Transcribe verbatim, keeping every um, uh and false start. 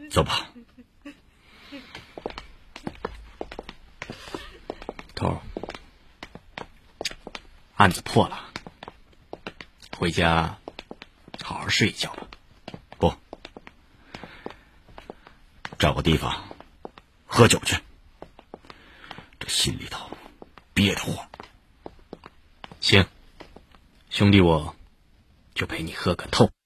走吧。头，案子破了，回家好好睡一觉吧。不，找个地方喝酒去，这心里头憋得慌。行，兄弟我就陪你喝个透。